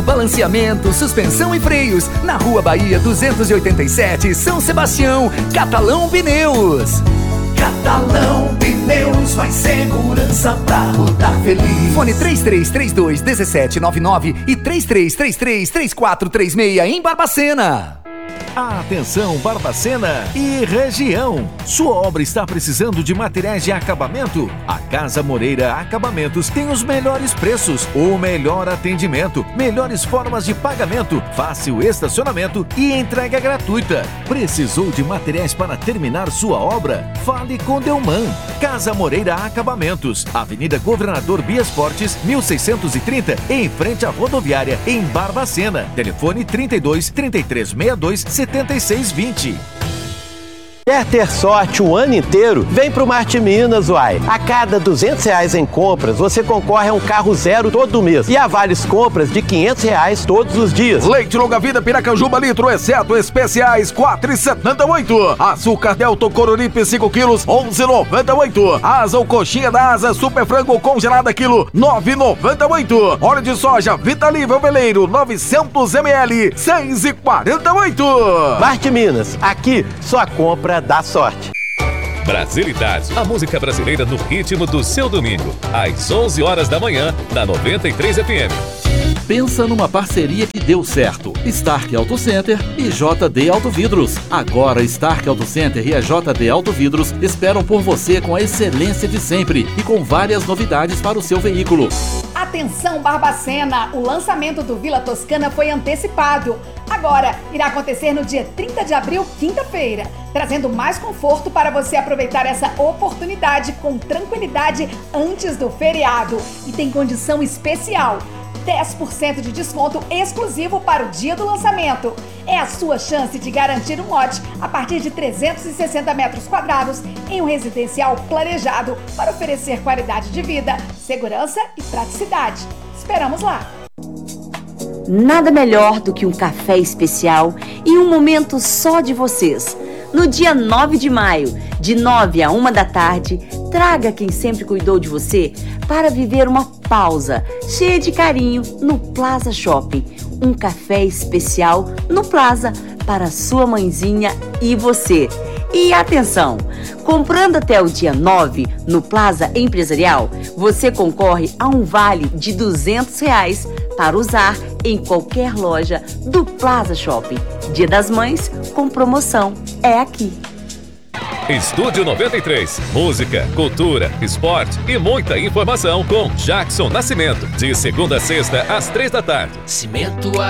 Balanceamento, suspensão e freios. Na Rua Bahia 287, São Sebastião. Catalão Pneus. Catalão Pneus, mais segurança pra rodar feliz. Fone 3332-1799 e 3333-3436 em Barbacena. Atenção Barbacena e região. Sua obra está precisando de materiais de acabamento? A Casa Moreira Acabamentos tem os melhores preços, o melhor atendimento, melhores formas de pagamento, fácil estacionamento e entrega gratuita. Precisou de materiais para terminar sua obra? Fale com Delman. Casa Moreira Acabamentos, Avenida Governador Bias Fortes, 1630, em frente à rodoviária, em Barbacena. Telefone 32-3362-7620. Quer ter sorte o ano inteiro? Vem pro Marte Minas, uai. A cada R$200 em compras, você concorre a um carro zero todo mês. E a vários compras de R$500 todos os dias. Leite longa vida Piracanjuba litro, exceto especiais, R$4,78. Açúcar Delta Coruripe 5 quilos, R$11,98. Asa ou coxinha da Asa Super Frango congelada quilo, R$9,98. Óleo de soja Vitali Velveleiro 900 ml, R$6,48. Marte Minas, aqui sua compra dá sorte. Brasilidade, a música brasileira no ritmo do seu domingo, às 11 horas da manhã, na 93 FM. Pensa numa parceria que deu certo. Stark Auto Center e JD Auto Vidros. Agora Stark Auto Center e a JD Auto Vidros esperam por você com a excelência de sempre e com várias novidades para o seu veículo. Atenção Barbacena, o lançamento do Vila Toscana foi antecipado. Agora irá acontecer no dia 30 de abril, quinta-feira, trazendo mais conforto para você aproveitar essa oportunidade com tranquilidade antes do feriado. E tem condição especial. 10% de desconto exclusivo para o dia do lançamento. É a sua chance de garantir um lote a partir de 360 metros quadrados em um residencial planejado para oferecer qualidade de vida, segurança e praticidade. Esperamos lá! Nada melhor do que um café especial e um momento só de vocês. No dia 9 de maio, de 9 a 1 da tarde, traga quem sempre cuidou de você para viver uma pausa cheia de carinho no Plaza Shopping. Um café especial no Plaza para sua mãezinha e você. E atenção, comprando até o dia 9 no Plaza Empresarial, você concorre a um vale de R$200 para usar em qualquer loja do Plaza Shopping. Dia das Mães com promoção é aqui. Estúdio 93. Música, cultura, esporte e muita informação com Jackson Nascimento. De segunda a sexta, às 3 da tarde. Cimento